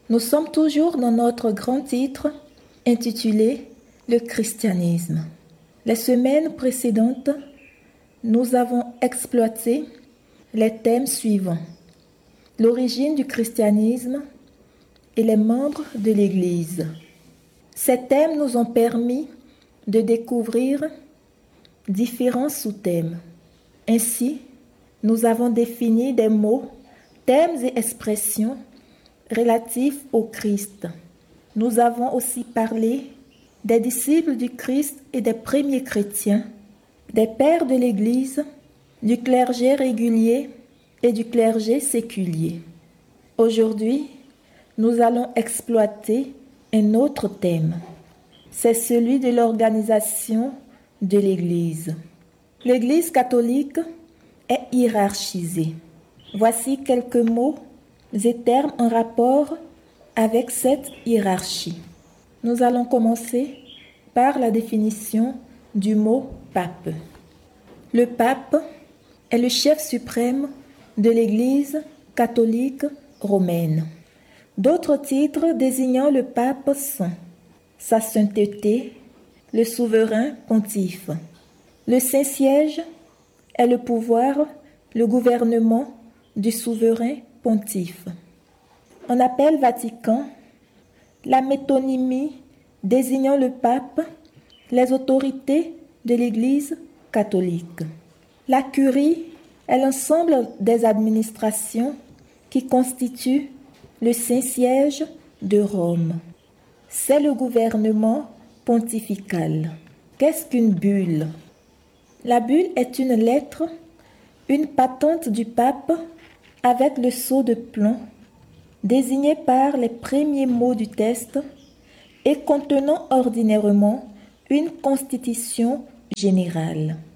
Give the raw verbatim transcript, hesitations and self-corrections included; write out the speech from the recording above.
Nous sommes toujours dans notre grand titre intitulé « Le christianisme ». Les semaines précédentes, nous avons exploité les thèmes suivants: l'origine du christianisme et les membres de l'Église. Ces thèmes nous ont permis de découvrir différents sous-thèmes. Ainsi, nous avons défini des mots, thèmes et expressions relatifs au Christ. Nous avons aussi parlé des disciples du Christ et des premiers chrétiens, des pères de l'Église, du clergé régulier et du clergé séculier. Aujourd'hui, nous allons exploiter un autre thème. C'est celui de l'organisation de l'Église. L'Église catholique est hiérarchisée. Voici quelques mots et termes en rapport avec cette hiérarchie. Nous allons commencer par la définition du mot pape. Le pape est le chef suprême de l'Église catholique romaine. D'autres titres désignant le pape sont sa sainteté, le souverain pontife. Le Saint-Siège est le pouvoir, le gouvernement du souverain pontife. En appel Vatican, la métonymie désignant le pape, les autorités de l'Église catholique. La curie est l'ensemble des administrations qui constituent le Saint-Siège de Rome. C'est le gouvernement pontifical. Qu'est-ce qu'une bulle? La bulle est une lettre, une patente du pape avec le sceau de plomb, désignée par les premiers mots du texte et contenant ordinairement une constitution générale.